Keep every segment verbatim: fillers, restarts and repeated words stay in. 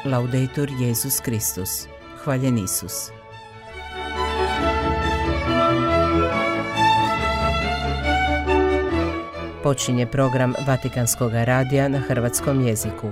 Laudetur Jesus Kristus. Hvaljen Isus. Počinje program Vatikanskog radija na hrvatskom jeziku.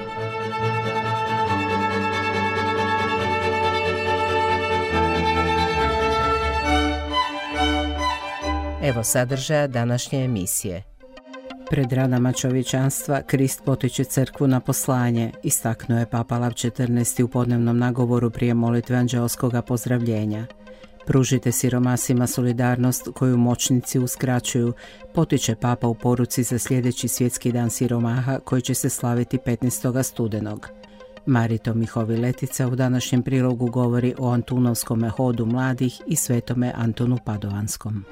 Evo sadržaja današnje emisije. Pred ranama čovječanstva Krist potiče crkvu na poslanje, istaknuo je Papa Lav četrnaesti u podnevnom nagovoru prije molitve anđeoskoga pozdravljenja. Pružite siromasima solidarnost koju moćnici uskraćuju, potiče Papa u poruci za sljedeći svjetski dan siromaha koji će se slaviti petnaestog studenog. Marito Mihovi-Letica u današnjem prilogu govori o Antunovskom hodu mladih i svetome Antonu Padovanskom.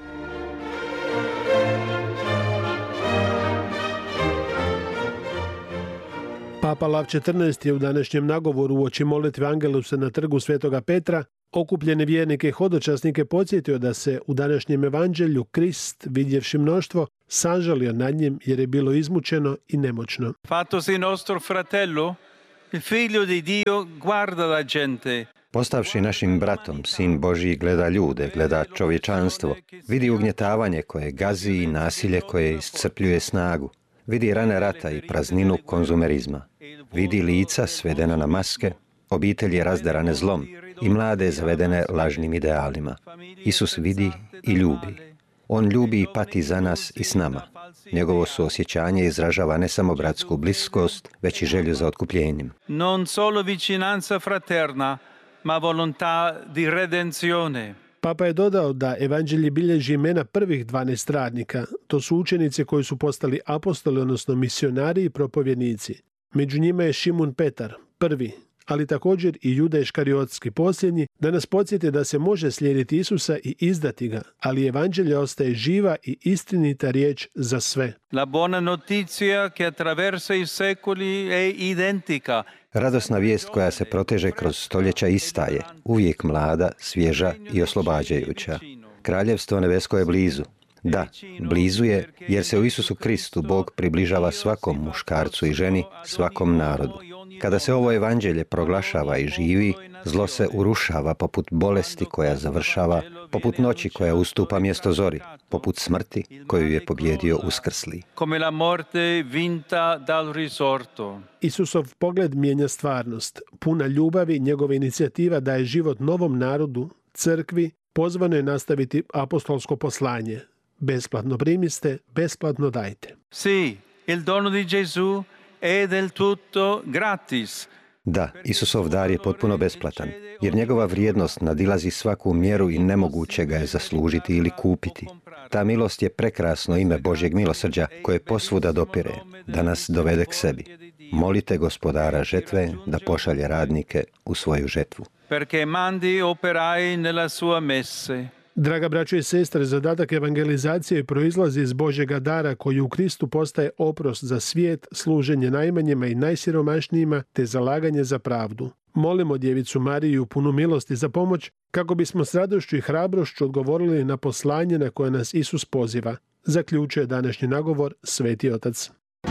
Papa Lav četrnaesti je u današnjem nagovoru uoči molitve Angelusa na trgu Svetoga Petra okupljene vjernike i hodočasnike podsjetio da se u današnjem evanđelju Krist, vidjevši mnoštvo, sažalio nad njim jer je bilo izmučeno i nemoćno. Fatosi nostro fratello, il figlio di Dio guarda la gente. Postavši našim bratom, sin Božji gleda ljude, gleda čovječanstvo, vidi ugnjetavanje koje gazi i nasilje koje iscrpljuje snagu. Vidi rane rata i prazninu konzumerizma. Vidi lica svedena na maske, obitelji razderane zlom i mlade zavedene lažnim idealima. Isus vidi i ljubi. On ljubi i pati za nas i s nama. Njegovo suosjećanje izražava ne samo bratsku bliskost, već i želju za otkupljenjem. Non solo vicinanza fraterna, ma volontà di redenzione. Papa je dodao da evanđelje bilježi imena prvih dvanaest radnika. To su učenici koji su postali apostoli, odnosno misionari i propovjednici. Među njima je Šimun Petar, prvi, ali također i Juda Iškariotski, posljednji, da nas podsjeti da se može slijediti Isusa i izdati ga, ali evanđelje ostaje živa i istinita riječ za sve. La buona notizia che attraversa i secoli è identica. Radosna vijest koja se proteže kroz stoljeća ista je, uvijek mlada, svježa i oslobađajuća. Kraljevstvo nebesko je blizu. Da, blizu je jer se u Isusu Kristu Bog približava svakom muškarcu i ženi, svakom narodu. Kada se ovo evanđelje proglašava i živi, zlo se urušava poput bolesti koja završava, poput noći koja ustupa mjesto zori, poput smrti koju je pobjedio uskrsli. Come la morte vinta dal risorto. Isusov pogled mijenja stvarnost. Puna ljubavi, njegova inicijativa daje život novom narodu, crkvi, pozvano je nastaviti apostolsko poslanje. Besplatno primiste, besplatno dajte. Sì, il dono di Gesù è del tutto gratis. Da, Isusov dar je potpuno besplatan, jer njegova vrijednost nadilazi svaku mjeru i nemoguće ga je zaslužiti ili kupiti. Ta milost je prekrasno ime Božjeg milosrđa koje posvuda dopire, da nas dovede k sebi. Molite gospodara žetve da pošalje radnike u svoju žetvu. Perché mandi operai nella sua messe. Draga braćo i sestre, zadatak evangelizacije proizlazi iz Božjega dara koji u Kristu postaje oprost za svijet, služenje najmanjima i najsiromašnijima te zalaganje za pravdu. Molimo Djevicu Mariju punu milosti za pomoć kako bismo s radošću i hrabrošću odgovorili na poslanje na koje nas Isus poziva. Zaključuje današnji nagovor Sveti Otac.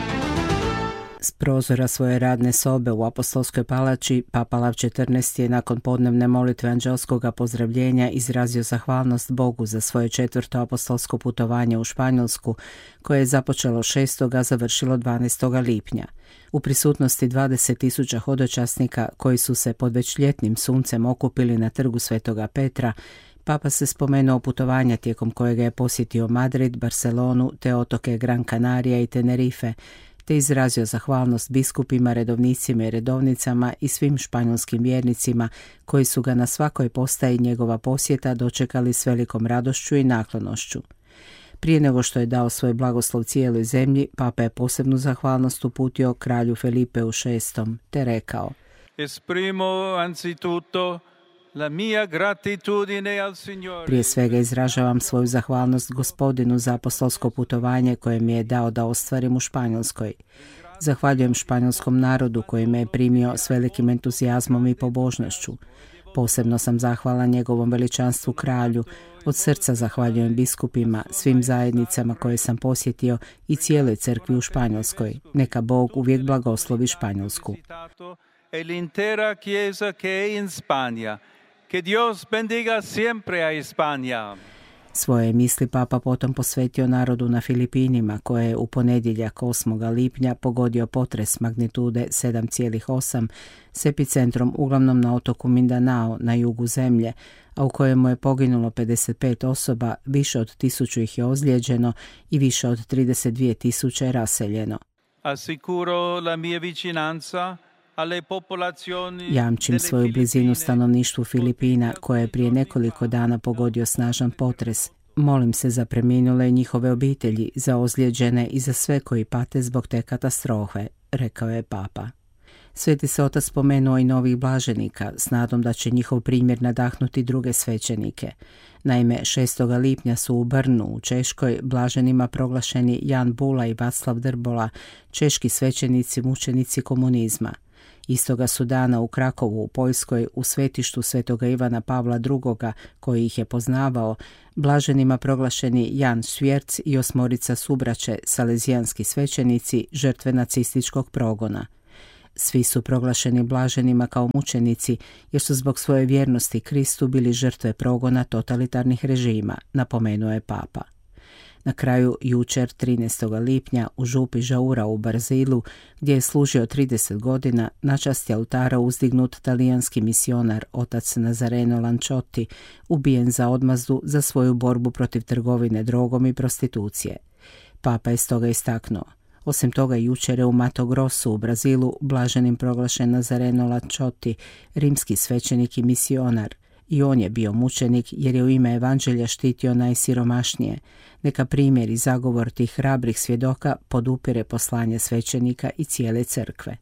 S prozora svoje radne sobe u Apostolskoj palači, Papa Lav četrnaesti je nakon podnevne molitve anđeoskoga pozdravljenja izrazio zahvalnost Bogu za svoje četvrto apostolsko putovanje u Španjolsku, koje je započelo šestog a završilo dvanaestog lipnja. U prisutnosti dvadeset tisuća hodočasnika koji su se pod već ljetnim suncem okupili na trgu Svetoga Petra, Papa se spomenuo putovanja tijekom kojega je posjetio Madrid, Barcelonu te otoke Gran Canaria i Tenerife, te izrazio zahvalnost biskupima, redovnicima i redovnicama i svim španjolskim vjernicima koji su ga na svakoj postaji njegova posjeta dočekali s velikom radošću i naklonošću. Prije nego što je dao svoj blagoslov cijeloj zemlji, Papa je posebnu zahvalnost uputio kralju Felipeu šestom, te rekao: Esprimo anzitutto la mia gratitudine al Signore. Prije svega izražavam svoju zahvalnost Gospodinu za apostolsko putovanje koje mi je dao da ostvarim u Španjolskoj. Zahvaljujem španjolskom narodu koji me je primio s velikim entuzijazmom i pobožnošću. Posebno sam zahvalan njegovom veličanstvu kralju, od srca zahvaljujem biskupima, svim zajednicama koje sam posjetio i cijeloj crkvi u Španjolskoj. Neka Bog uvijek blagoslovi Španjolsku. e l'intera Chiesa che è in Spagna. Che Dios bendiga siempre a España. Svoje misli papa potom posvetio narodu na Filipinima, koje je u ponedjeljak osmog lipnja pogodio potres magnitude sedam zarez osam s epicentrom uglavnom na otoku Mindanao na jugu zemlje, a u kojemu je poginulo pedeset pet osoba, više od tisuću ih je ozlijeđeno i više od trideset dvije tisuće je raseljeno. Assicuro la mia vicinanza. Jamčim svoju blizinu stanovništvu Filipina, koje je prije nekoliko dana pogodio snažan potres. Molim se za preminule i njihove obitelji, za ozlijeđene i za sve koji pate zbog te katastrofe, rekao je papa. Sveti se otac spomenuo i novih blaženika, s nadom da će njihov primjer nadahnuti druge svećenike. Naime, šestog lipnja su u Brnu, u Češkoj, blaženima proglašeni Jan Bula i Vaclav Drbola, češki svećenici mučenici komunizma. Istoga su dana u Krakovu, u Poljskoj, u svetištu svetoga Ivana Pavla drugoga, koji ih je poznavao, blaženima proglašeni Jan Švjerc i osmorica subraće, salezijanski svećenici, žrtve nacističkog progona. Svi su proglašeni blaženima kao mučenici, jer su zbog svoje vjernosti Kristu bili žrtve progona totalitarnih režima, napomenuo je papa. Na kraju jučer, trinaestog lipnja, u župi Žaura u Brazilu, gdje je služio trideset godina, na časti oltara uzdignut talijanski misionar otac Nazareno Lanciotti, ubijen za odmazdu za svoju borbu protiv trgovine drogom i prostitucije. Papa je stoga istaknuo: osim toga, jučer je u Mato Grossu u Brazilu blaženim proglašen Nazareno Lanciotti, rimski svećenik i misionar. I on je bio mučenik jer je u ime evanđelja štitio najsiromašnije. Neka primjer i zagovor tih hrabrih svjedoka podupire poslanje svećenika i cijele crkve.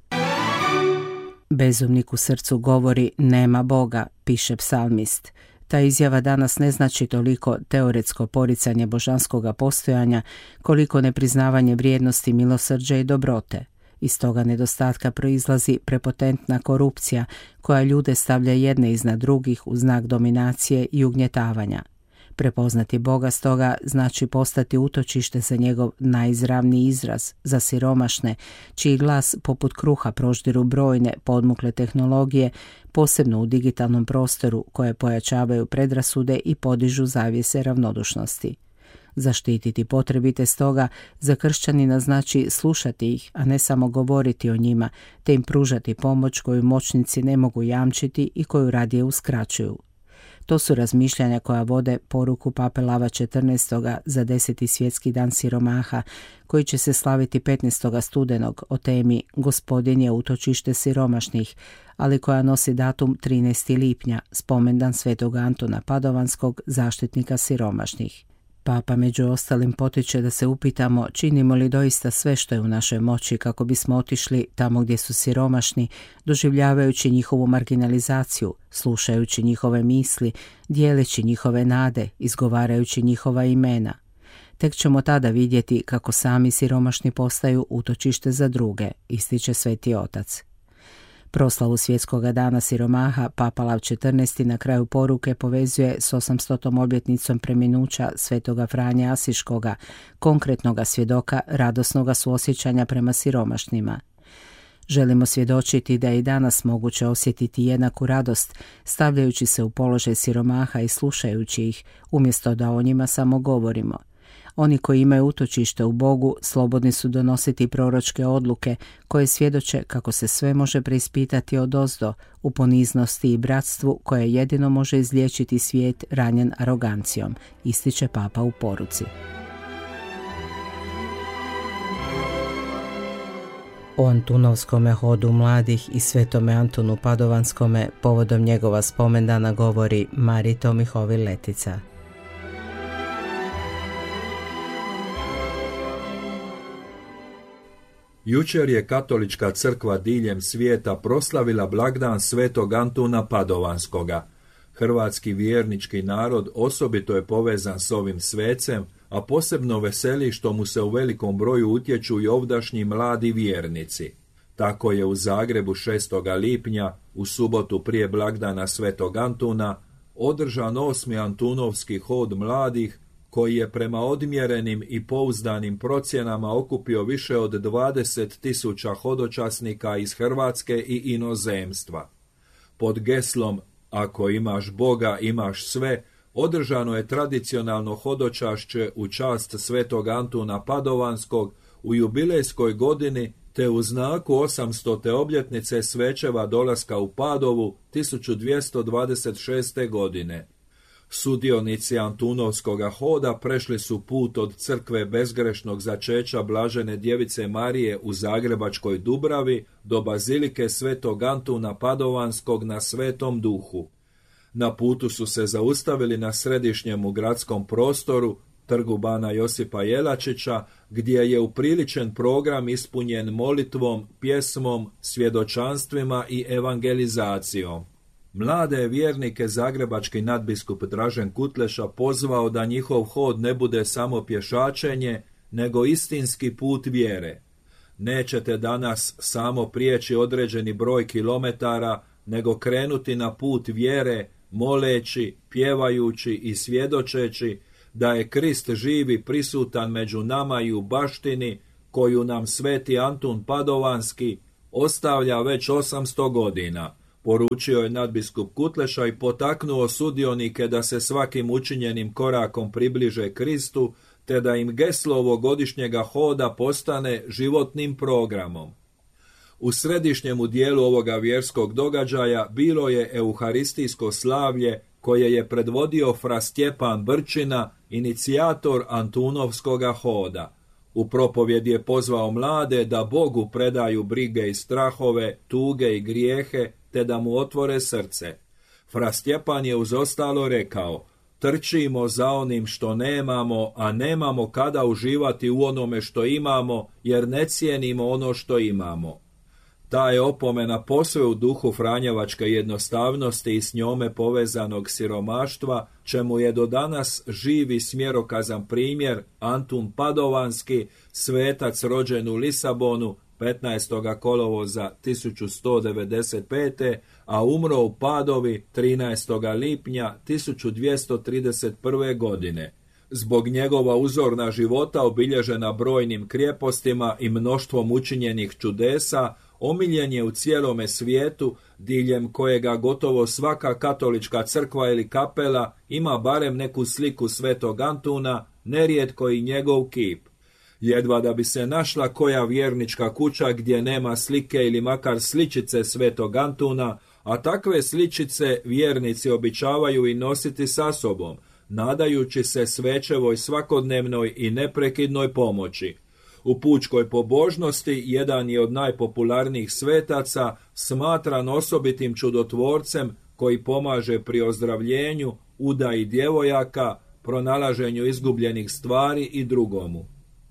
Bezumnik u srcu govori nema Boga, piše psalmist. Ta izjava danas ne znači toliko teoretsko poricanje božanskoga postojanja, koliko nepriznavanje vrijednosti milosrđa i dobrote. Iz toga nedostatka proizlazi prepotentna korupcija koja ljude stavlja jedne iznad drugih u znak dominacije i ugnjetavanja. Prepoznati Boga stoga znači postati utočište za njegov najizravniji izraz, za siromašne, čiji glas poput kruha proždiru brojne podmukle tehnologije, posebno u digitalnom prostoru, koje pojačavaju predrasude i podižu zavjese ravnodušnosti. Zaštititi potrebite stoga za kršćanina znači slušati ih, a ne samo govoriti o njima, te im pružati pomoć koju moćnici ne mogu jamčiti i koju radije uskraćuju. To su razmišljanja koja vode poruku pape Lava četrnaestog za deseti svjetski dan siromaha, koji će se slaviti petnaestog studenog o temi Gospodin je utočište siromašnih, ali koja nosi datum trinaesti lipnja, spomendan svetog Antuna Padovanskog, zaštitnika siromašnih. Papa među ostalim potiče da se upitamo činimo li doista sve što je u našoj moći kako bismo otišli tamo gdje su siromašni, doživljavajući njihovu marginalizaciju, slušajući njihove misli, dijeleći njihove nade, izgovarajući njihova imena. Tek ćemo tada vidjeti kako sami siromašni postaju utočište za druge, ističe Sveti Otac. Proslavu svjetskog dana siromaha Papa Lav četrnaesti na kraju poruke povezuje s osamstotom obljetnicom preminuća svetoga Franje Asiškoga, konkretnoga svjedoka radosnoga suosjećanja prema siromašnima. Želimo svjedočiti da je i danas moguće osjetiti jednaku radost, stavljajući se u položaj siromaha i slušajući ih, umjesto da o njima samo govorimo. Oni koji imaju utočište u Bogu slobodni su donositi proročke odluke koje svjedoče kako se sve može preispitati odozdo u poniznosti i bratstvu koje jedino može izliječiti svijet ranjen arogancijom, ističe Papa u poruci. O Antunovskome hodu mladih i svetome Antunu Padovanskome povodom njegova spomendana govori Marito Mihovil Letica. Jučer je katolička crkva diljem svijeta proslavila blagdan svetog Antuna Padovanskoga. Hrvatski vjernički narod osobito je povezan s ovim svecem, a posebno veseli što mu se u velikom broju utječu i ovdašnji mladi vjernici. Tako je u Zagrebu šestog lipnja, u subotu prije blagdana svetog Antuna, održan osmi Antunovski hod mladih koji je prema odmjerenim i pouzdanim procjenama okupio više od dvadeset tisuća hodočasnika iz Hrvatske i inozemstva. Pod geslom "Ako imaš Boga, imaš sve", održano je tradicionalno hodočašće u čast svetog Antuna Padovanskog u jubilejskoj godini te u znaku osamstote obljetnice Svećeva dolaska u Padovu tisuću dvjesto dvadeset šeste. godine. Sudionici Antunovskoga hoda prešli su put od crkve bezgrešnog začeća Blažene djevice Marije u Zagrebačkoj Dubravi do bazilike svetog Antuna Padovanskog na Svetom Duhu. Na putu su se zaustavili na središnjemu gradskom prostoru, trgu bana Josipa Jelačića, gdje je upriličen program ispunjen molitvom, pjesmom, svjedočanstvima i evangelizacijom. Mlade je vjernike zagrebački nadbiskup Dražen Kutleša pozvao da njihov hod ne bude samo pješačenje, nego istinski put vjere. Nećete danas samo prijeći određeni broj kilometara, nego krenuti na put vjere, moleći, pjevajući i svjedočeći da je Krist živi prisutan među nama i u baštini koju nam sveti Antun Padovanski ostavlja već osamsto godina, poručio je nadbiskup Kutleša i potaknuo sudionike da se svakim učinjenim korakom približe Kristu, te da im geslo ovogodišnjega hoda postane životnim programom. U središnjemu dijelu ovoga vjerskog događaja bilo je euharistijsko slavlje koje je predvodio fra Stjepan Brčina, inicijator Antunovskoga hoda. U propovjedi je pozvao mlade da Bogu predaju brige i strahove, tuge i grijehe, te da mu otvore srce. Fra Stjepan je uz ostalo rekao: "Trčimo za onim što nemamo, a nemamo kada uživati u onome što imamo, jer ne cijenimo ono što imamo." Ta je opomena posve u duhu franjevačke jednostavnosti i s njome povezanog siromaštva, čemu je do danas živi smjerokazan primjer Antun Padovanski, svetac rođen u Lisabonu petnaestog kolovoza tisuću sto devedeset pete. a umro u Padovi trinaestog lipnja tisuću dvjesto trideset prve. godine. Zbog njegova uzorna života obilježena brojnim krijepostima i mnoštvom učinjenih čudesa, omiljen je u cijelome svijetu, diljem kojega gotovo svaka katolička crkva ili kapela ima barem neku sliku svetog Antuna, nerijetko i njegov kip. Jedva da bi se našla koja vjernička kuća gdje nema slike ili makar sličice svetog Antuna, a takve sličice vjernici običavaju i nositi sa sobom, nadajući se Svećevoj svakodnevnoj i neprekidnoj pomoći. U pučkoj pobožnosti jedan je od najpopularnijih svetaca, smatran osobitim čudotvorcem koji pomaže pri ozdravljenju, udaji djevojaka, pronalaženju izgubljenih stvari i drugomu.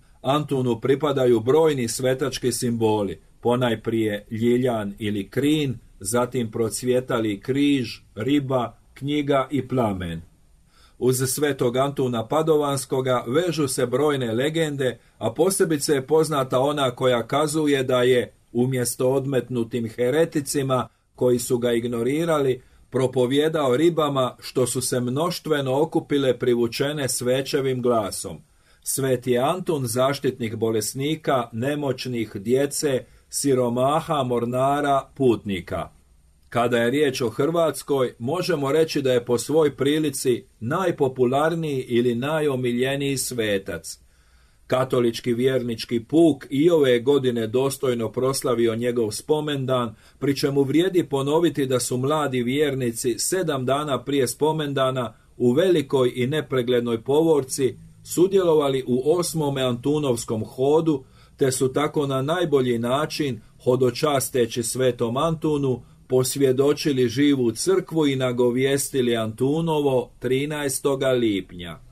Antunu pripadaju brojni svetački simboli, ponajprije ljiljan ili krin, zatim procvjetali križ, riba, knjiga i plamen. Uz svetog Antuna Padovanskoga vežu se brojne legende, a posebice je poznata ona koja kazuje da je, umjesto odmetnutim hereticima koji su ga ignorirali, propovjedao ribama što su se mnoštveno okupile privučene Svećevim glasom. Sveti Antun, zaštitnik bolesnika, nemoćnih, djece, siromaha, mornara, putnika. Kada je riječ o Hrvatskoj, možemo reći da je po svoj prilici najpopularniji ili najomiljeniji svetac. Katolički vjernički puk i ove godine dostojno proslavio njegov spomendan, pri čemu vrijedi ponoviti da su mladi vjernici sedam dana prije spomendana u velikoj i nepreglednoj povorci sudjelovali u osmome Antunovskom hodu, te su tako na najbolji način, hodočasteći svetom Antunu, posvjedočili živu crkvu i nagovijestili Antunovo trinaestog lipnja.